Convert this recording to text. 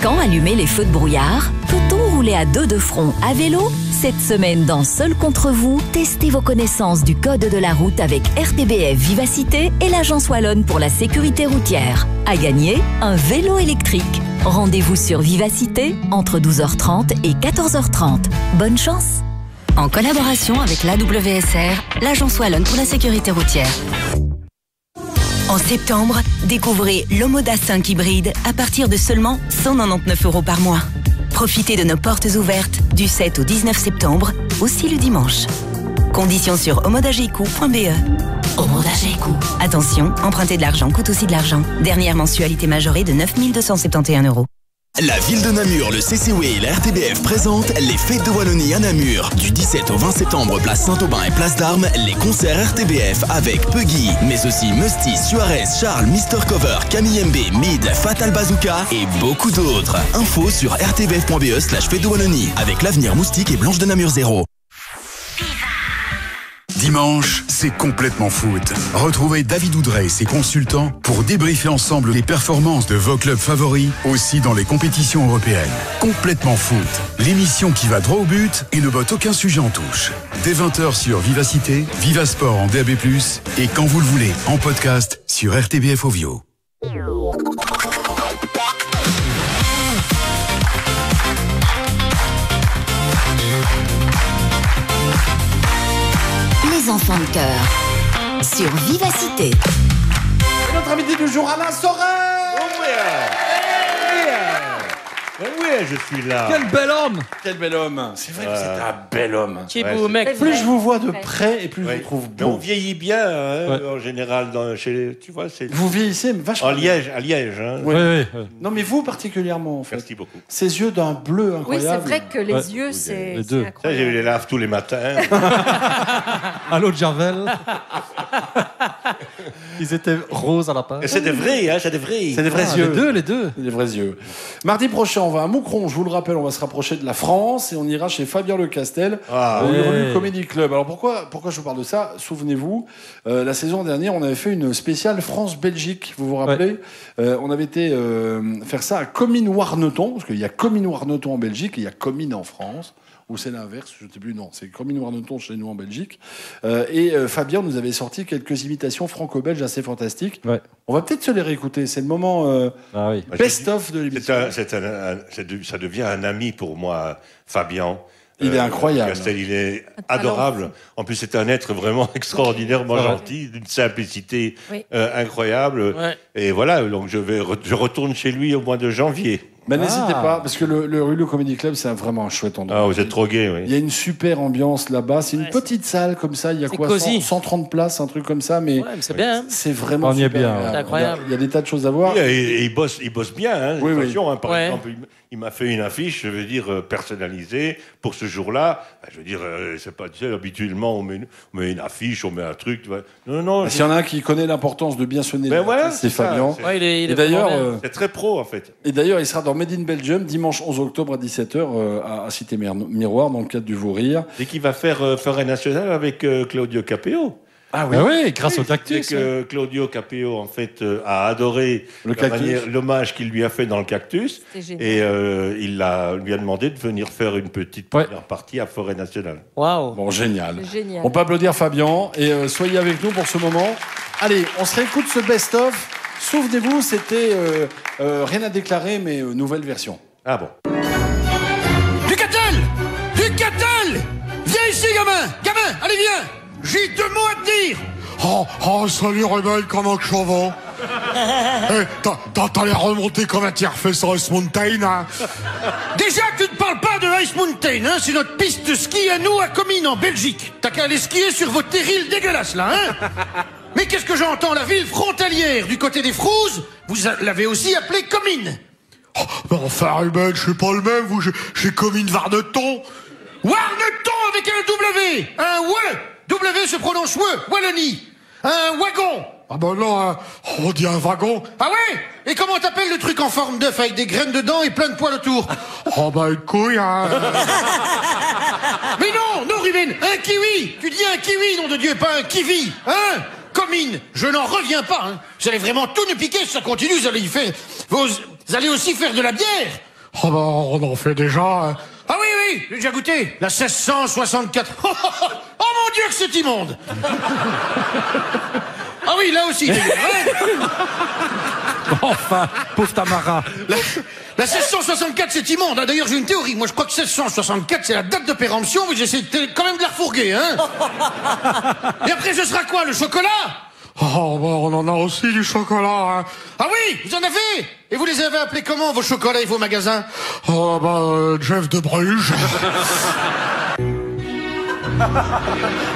Quand allumer les feux de brouillard? Peut-on rouler à deux de front à vélo? Cette semaine, dans Seul contre vous, testez vos connaissances du code de la route avec RTBF Vivacité et l'Agence Wallonne pour la sécurité routière. À gagner, un vélo électrique. Rendez-vous sur Vivacité entre 12h30 et 14h30. Bonne chance! En collaboration avec l'AWSR, l'Agence Wallonne pour la sécurité routière. En septembre, découvrez l'Omoda 5 hybride à partir de seulement 199 € par mois. Profitez de nos portes ouvertes du 7 au 19 septembre, aussi le dimanche. Conditions sur omodageico.be. Omodageico. Attention, emprunter de l'argent coûte aussi de l'argent. Dernière mensualité majorée de 9 271 €. La ville de Namur, le CCW et la RTBF présentent les Fêtes de Wallonie à Namur. Du 17 au 20 septembre, place Saint-Aubin et place d'Armes, les concerts RTBF avec Puggy, mais aussi Musty, Suarez, Charles, Mr. Cover, Camille MB, Mid, Fatal Bazooka et beaucoup d'autres. Info sur rtbf.be/Fêtes de Wallonie avec l'Avenir Moustique et Blanche de Namur 0. Dimanche, c'est complètement foot. Retrouvez David Oudrey et ses consultants pour débriefer ensemble les performances de vos clubs favoris, aussi dans les compétitions européennes. Complètement foot, l'émission qui va droit au but et ne botte aucun sujet en touche. Dès 20h sur Vivacité, Vivasport en DAB+, et quand vous le voulez, en podcast sur RTBF Ovio. Les enfants de cœur sur Vivacité. Et notre invité du jour, Alain Sorel. Oui, je suis là. Quel bel homme. Quel bel homme. C'est vrai que c'est un bel homme. Qui est beau, mec. Plus je vous vois de près et plus je vous trouve beau. On vieillit bien, hein, en général, tu vois. Vous vieillissez vachement. À Liège. Hein. Oui. Non, mais vous particulièrement, en fait. Merci beaucoup. Ces yeux d'un bleu incroyable. Oui, c'est vrai que les yeux, c'est incroyable. Ça, je les lave tous les matins. À l'eau de Javel. Ils étaient roses à la page. Et c'est des vrais, hein, c'est des vrais. C'est des vrais yeux. Les deux. Les vrais yeux. Mardi prochain, on va à Moucron. Je vous le rappelle, on va se rapprocher de la France et on ira chez Fabien Lecastel au Hurlu Comedy Club. Alors pourquoi je vous parle de ça? Souvenez-vous, la saison dernière, on avait fait une spéciale France-Belgique. Vous vous rappelez? On avait été faire ça à Comines-Warneton, parce qu'il y a Comines-Warneton en Belgique et il y a Comines en France. Ou c'est l'inverse, je ne sais plus, non, c'est Comines-Warneton chez nous en Belgique. Et Fabien nous avait sorti quelques imitations franco-belges assez fantastiques. Ouais. On va peut-être se les réécouter, c'est le moment best-of de l'émission. Ça devient un ami pour moi, Fabien. Il est incroyable. Castel, il est adorable. En plus, c'est un être vraiment extraordinairement gentil, d'une simplicité incroyable. Ouais. Et voilà, donc je retourne chez lui au mois de janvier. Mais n'hésitez pas, parce que le Hurlu Comedy Club, c'est vraiment un chouette endroit. Ah, vous êtes trop gai, oui. Il y a une super ambiance là-bas. C'est une petite salle comme ça. Il y a quoi, 130 places, un truc comme ça. Mais c'est bien. C'est vraiment super. Bien. C'est incroyable. Il y a des tas de choses à voir. Et il bosse bien. Hein, oui. Attention, hein, par exemple, il m'a fait une affiche, je veux dire, personnalisée pour ce jour-là. Je veux dire, c'est pas, tu sais, habituellement, on met une affiche, on met un truc. Tu vois. Non. S'il y en a un qui connaît l'importance de bien sonner, c'est Fabien. Et d'ailleurs, c'est très pro, en fait. Et d'ailleurs, il sera dans Made in Belgium dimanche 11 octobre à 17h à Cité Miroir dans le cadre du Vous Rire. Et qui va faire Forêt Nationale avec Claudio Capéo. Ah oui, grâce au cactus. C'est que Claudio Capéo, en fait, a adoré l'hommage qu'il lui a fait dans le cactus. Et il lui a demandé de venir faire une petite première partie à Forêt Nationale. Waouh. Bon, génial. On peut applaudir Fabien et soyez avec nous pour ce moment. Allez, on se réécoute ce best-of. Souvenez-vous, c'était rien à déclarer, mais nouvelle version. Ah bon. Ducatel Viens ici, gamin. Allez, viens. J'ai 2 mots à te dire. Oh, salut, rebelle, comment je va? T'as l'air remonté comme un tiers-fait sur Ice Mountain, hein. Déjà que tu ne parles pas de Ice Mountain, hein. C'est notre piste de ski à nous, à Comines, en Belgique. T'as qu'à aller skier sur vos terrils dégueulasses, là, hein. Mais qu'est-ce que j'entends? La ville frontalière du côté des Frouzes, vous l'avez aussi appelée Comines. Oh, mais enfin, Ruben, je suis pas le même, j'ai Comines-Warneton. Warneton avec un W. Un W. W se prononce Wallonie. Un wagon. Ah ben non, on dit un wagon. Ah ouais? Et comment t'appelles le truc en forme d'œuf avec des graines dedans et plein de poils autour? Oh ben une couille, hein. Mais non, Ruben, un kiwi. Tu dis un kiwi, nom de Dieu, pas un kiwi, hein? Comines, je n'en reviens pas, hein. Vous allez vraiment tout nous piquer si ça continue, vous allez aussi faire de la bière. Oh bah, on en fait déjà. Ah oui, oui, j'ai déjà goûté. La 1664. Oh mon Dieu que c'est immonde. Ah oui, là aussi. Enfin, pauvre Tamara. La 1664, c'est immonde. D'ailleurs, j'ai une théorie. Moi, je crois que 1664, c'est la date de péremption, mais j'essaie quand même de la refourguer, hein. Et après, ce sera quoi, le chocolat? Oh, bah, on en a aussi du chocolat, hein. Ah oui, vous en avez? Et vous les avez appelés comment, vos chocolats et vos magasins? Oh, bah, Jeff de Bruges.